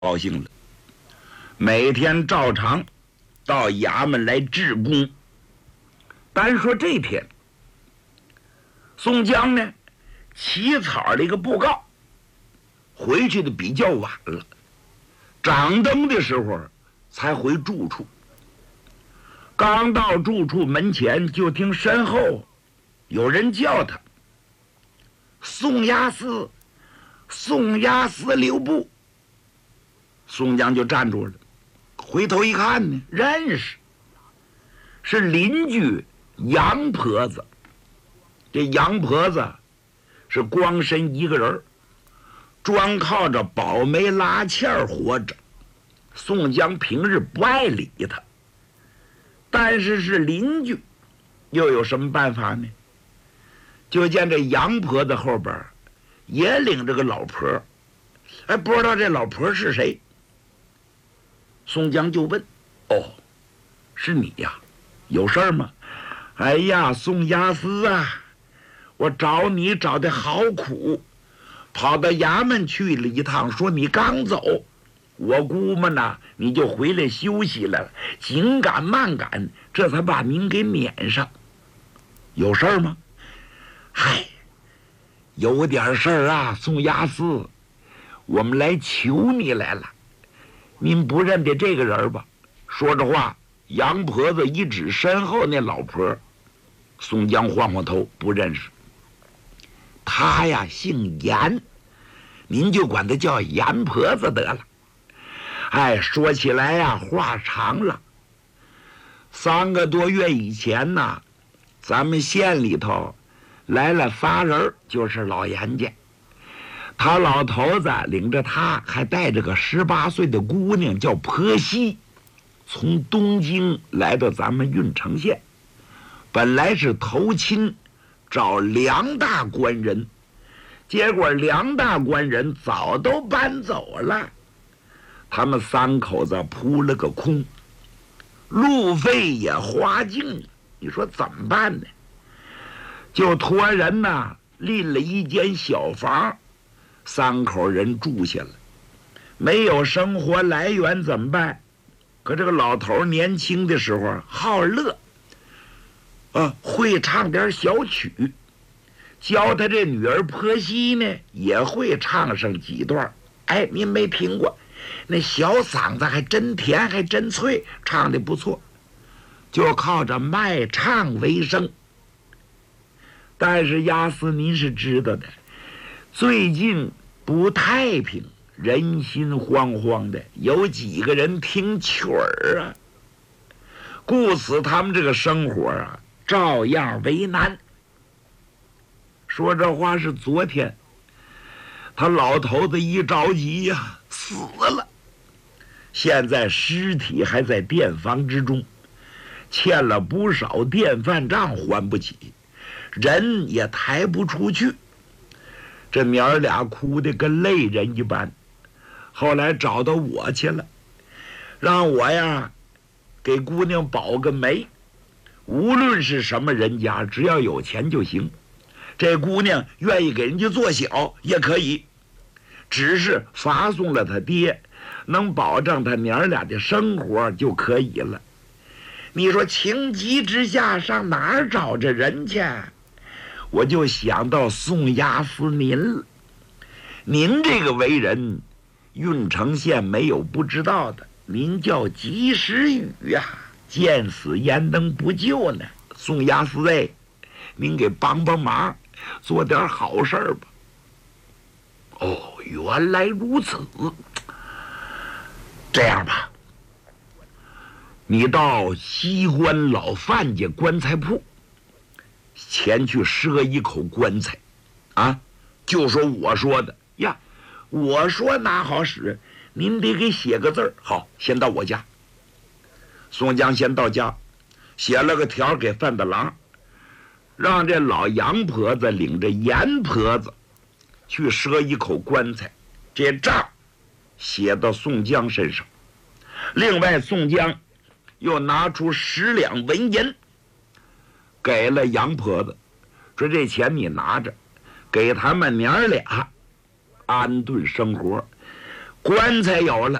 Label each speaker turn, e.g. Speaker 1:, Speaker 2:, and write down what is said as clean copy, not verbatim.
Speaker 1: 高兴了，每天照常到衙门来治公。单说这天，宋江呢起草了一个布告，回去的比较晚了，掌灯的时候才回住处。刚到住处门前，就听身后有人叫他：“宋押司，宋押司留步。”宋江就站住了，回头一看呢，认识，是邻居杨婆子。这杨婆子是光身一个人，专靠着保媒拉纤活着。宋江平日不爱理他，但是是邻居，又有什么办法呢？就见这杨婆子后边也领着个老婆，不知道这老婆是谁。宋江就问：“哦，是你呀？有事儿吗？”“哎呀，宋押司啊，我找你找得好苦，跑到衙门去了一趟，说你刚走，我估摸呢你就回来休息了，紧赶慢赶，这才把您给撵上。有事儿吗？”“嗨，有点事儿啊，宋押司，我们来求你来了。您不认得这个人吧？”说着话，杨婆子一指身后那老婆。宋江晃晃头，不认识。他呀姓严，您就管他叫严婆子得了。说起来呀，话长了。3个多月以前呢，咱们县里头来了仨人，就是老严家。他老头子领着他，还带着个18岁的姑娘，叫婆媳，从东京来到咱们郓城县。本来是投亲找梁大官人，结果梁大官人早都搬走了，他们3口子扑了个空，路费也花尽了。你说怎么办呢？就托人呢立了一间小房，3口人住下了。没有生活来源怎么办？可这个老头年轻的时候好乐，会唱点小曲，教他这女儿婆媳呢也会唱上几段。您没听过？那小嗓子还真甜，还真脆，唱得不错，就靠着卖唱为生。但是押司您是知道的，最近不太平，人心惶惶的，有几个人听曲儿啊，故此他们这个生活啊照样为难。说这话是昨天，他老头子一着急呀，死了。现在尸体还在店房之中，欠了不少电饭账还不起，人也抬不出去。这娘儿俩哭得跟泪人一般。后来找到我去了，让我呀给姑娘保个媒，无论是什么人家，只要有钱就行。这姑娘愿意给人家做小也可以，只是发送了他爹，能保证他娘儿俩的生活就可以了。你说情急之下上哪儿找这人去？我就想到宋押司您了。您这个为人，郓城县没有不知道的，您叫及时雨呀，见死焉能不救呢？宋押司您给帮帮忙，做点好事儿吧。原来如此。这样吧，你到西关老范家棺材铺前去赊一口棺材就说我说的呀，我说哪好使，您得给写个字儿。好，先到我家。宋江先到家，写了个条给范大郎，让这老杨婆子领着严婆子去赊一口棺材，这账写到宋江身上。另外宋江又拿出10两纹银给了杨婆子，说这钱你拿着，给他们娘儿俩安顿生活。 棺材有了，